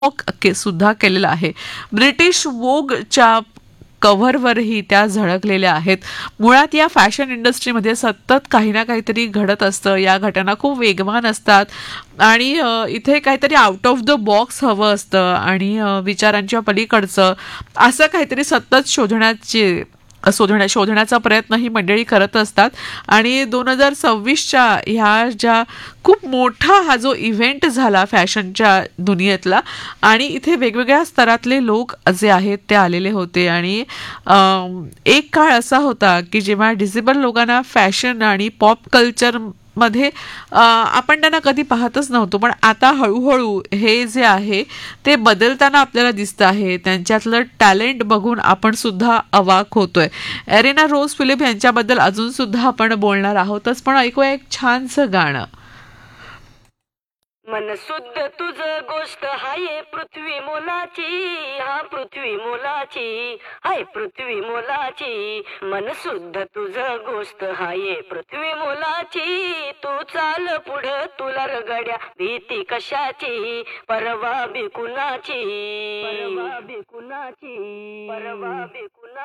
सुद्धा केलेला आहे. ब्रिटिश वोगच्या कव्हरवरही त्या झळकलेल्या आहेत. मुळात या फॅशन इंडस्ट्रीमध्ये सतत काही ना काहीतरी घडत असतं. या घटना खूप वेगवान असतात आणि इथे काहीतरी आउट ऑफ द बॉक्स हवं असतं आणि विचारांच्या पलीकडचं असं काहीतरी सतत शोधण्याचा प्रयत्न ही मंडळी करत असतात. आणि 2026च्या ह्या ज्या खूप मोठा हा जो इव्हेंट झाला फॅशनच्या दुनियेतला, आणि इथे वेगवेगळ्या स्तरातले लोक जे आहेत ते आलेले होते. आणि एक काळ असा होता की जेव्हा डिसेबल लोकांना फॅशन आणि पॉप कल्चर मध्ये आपण त्यांना कधी पाहतच नव्हतो, पण आता हळूहळू हे जे आहे ते बदलताना आपल्याला दिसतं आहे. त्यांच्यातलं टॅलेंट बघून आपण सुद्धा अवाक होतोय. एरिना रोज फिलिप यांच्याबद्दल अजून सुद्धा आपण बोलणार आहोतच, पण ऐकूया एक छानसं गाणं. मन शुद्ध तुझ गोष्ट हाय पृथ्वी मोलाची, हा पृथ्वी मोलाची, हाय पृथ्वी मोलाची. मन शुद्ध तुझ गोष्ट हाय पृथ्वी मोलाची. तू चाल पुढं तुला रगड्या भीती कशाची, परवा बी कुणाची, परवा बी कुणाची, परवा बी